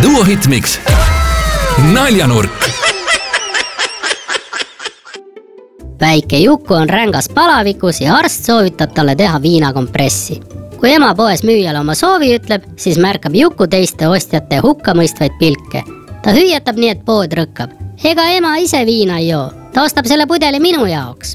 Duo Hitmix. Naljanurk. Väike Juku on rängas palavikus ja arst soovitab talle teha viinakompressi. Kui ema poes müüjale oma soovi ütleb, siis märkab Juku teiste ostjate hukkamõistvaid pilke. Ta hüüatab nii, et pood rõkkab. Ega ema ise viina ei joo. Ta ostab selle pudeli minu jaoks.